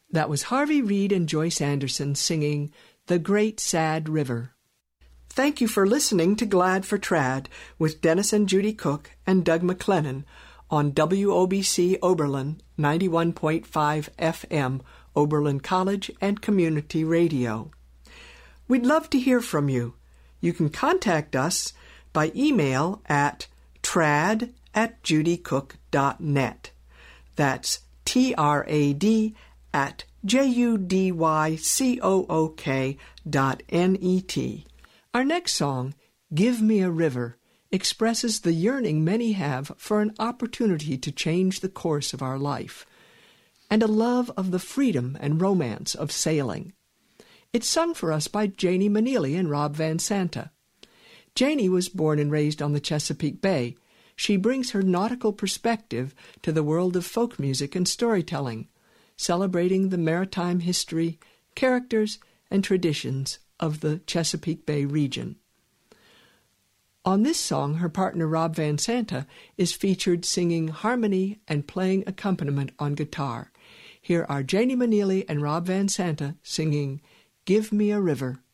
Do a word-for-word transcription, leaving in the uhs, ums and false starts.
That was Harvey Reid and Joyce Anderson singing The Great Sad River. Thank you for listening to Glad for Trad with Dennis and Judy Cook and Doug McLennan on W O B C Oberlin ninety-one point five F M, Oberlin College and Community Radio. We'd love to hear from you. You can contact us by email at trad at judycook dot net. That's T R A D at J U D Y C O O K dot N E T. Our next song, Give Me a River, expresses the yearning many have for an opportunity to change the course of our life, and a love of the freedom and romance of sailing. It's sung for us by Janie Maneely and Rob Van Santa. Janie was born and raised on the Chesapeake Bay. She brings her nautical perspective to the world of folk music and storytelling, celebrating the maritime history, characters, and traditions of the Chesapeake Bay region. On this song, her partner Rob Van Santa is featured singing harmony and playing accompaniment on guitar. Here are Janie Maneely and Rob Van Santa singing Give Me a River.